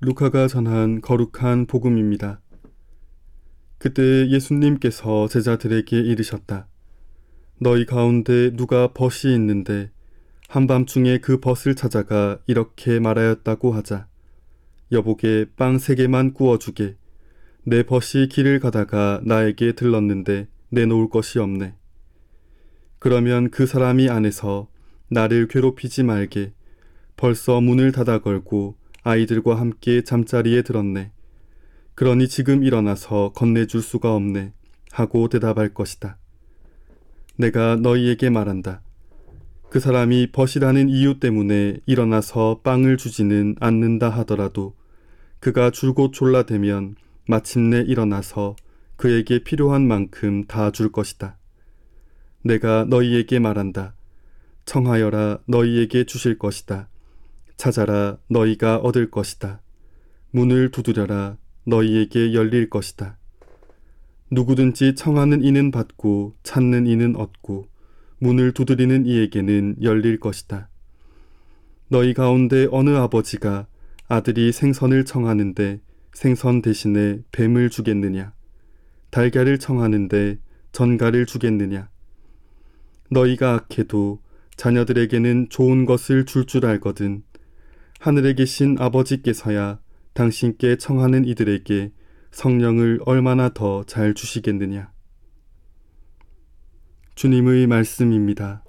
루카가 전한 거룩한 복음입니다. 그때 예수님께서 제자들에게 이르셨다. 너희 가운데 누가 벗이 있는데 한밤중에 그 벗을 찾아가 이렇게 말하였다고 하자. 여보게 빵 3개만 구워주게. 내 벗이 길을 가다가 나에게 들렀는데 내놓을 것이 없네. 그러면 그 사람이 안에서 나를 괴롭히지 말게. 벌써 문을 닫아 걸고 아이들과 함께 잠자리에 들었네. 그러니 지금 일어나서 건네줄 수가 없네. 하고 대답할 것이다. 내가 너희에게 말한다. 그 사람이 벗이라는 이유 때문에 일어나서 빵을 주지는 않는다 하더라도 그가 줄곧 졸라대면 마침내 일어나서 그에게 필요한 만큼 다 줄 것이다. 내가 너희에게 말한다. 청하여라 너희에게 주실 것이다. 찾아라 너희가 얻을 것이다. 문을 두드려라 너희에게 열릴 것이다. 누구든지 청하는 이는 받고 찾는 이는 얻고 문을 두드리는 이에게는 열릴 것이다. 너희 가운데 어느 아버지가 아들이 생선을 청하는데 생선 대신에 뱀을 주겠느냐? 달걀을 청하는데 전갈을 주겠느냐? 너희가 악해도 자녀들에게는 좋은 것을 줄 알거든. 하늘에 계신 아버지께서야 당신께 청하는 이들에게 성령을 얼마나 더 잘 주시겠느냐. 주님의 말씀입니다.